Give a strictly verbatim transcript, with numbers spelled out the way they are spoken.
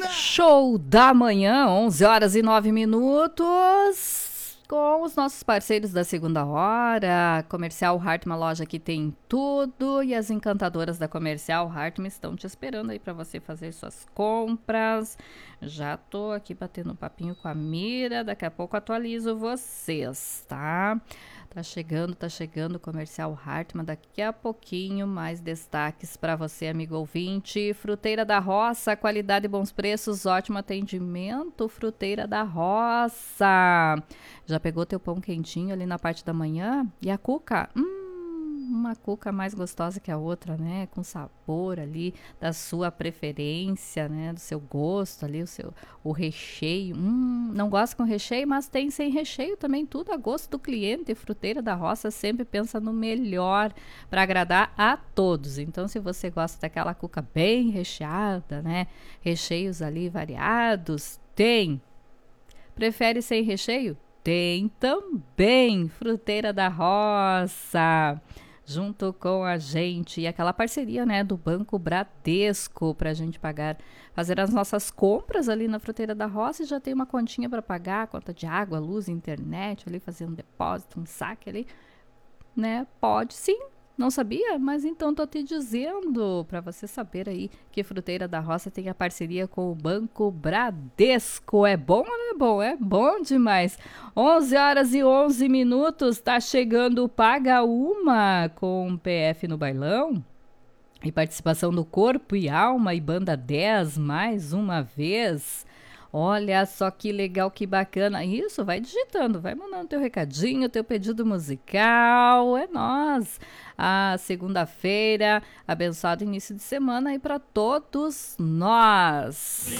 Show da manhã, onze horas e nove minutos, com os nossos parceiros da segunda hora. Comercial Hartmann, loja que tem tudo, e as encantadoras da Comercial Hartmann estão te esperando aí para você fazer suas compras. Já tô aqui batendo um papinho com a Mira, daqui a pouco atualizo vocês, tá? Tá chegando, tá chegando o Comercial Hartmann, daqui a pouquinho mais destaques para você, amigo ouvinte. Fruteira da Roça, qualidade e bons preços, ótimo atendimento. Fruteira da Roça. Já pegou teu pão quentinho ali na parte da manhã? E a cuca? Hum, uma cuca mais gostosa que a outra, né? Com sabor ali da sua preferência, né? Do seu gosto ali, o seu o recheio. Hum, não gosta com recheio, mas tem sem recheio também, tudo a gosto do cliente. Fruteira da Roça sempre pensa no melhor para agradar a todos. Então, se você gosta daquela cuca bem recheada, né? Recheios ali variados, tem. Prefere sem recheio? Tem também. Fruteira da Roça, junto com a gente, e aquela parceria, né, do Banco Bradesco para a gente pagar, fazer as nossas compras ali na Fruteira da Roça, e já tem uma continha para pagar, conta de água, luz, internet, ali fazer um depósito, um saque ali, né? Pode sim. Não sabia? Mas então tô te dizendo para você saber aí que Fruteira da Roça tem a parceria com o Banco Bradesco. É bom ou não é bom? É bom demais. onze horas e onze minutos, tá chegando o Paga Uma com o P F no bailão. E participação do Corpo e Alma e Banda dez mais uma vez. Olha só que legal, que bacana. Isso, vai digitando, vai mandando teu recadinho, teu pedido musical. É nóis. A segunda-feira, abençoado início de semana aí para todos nós.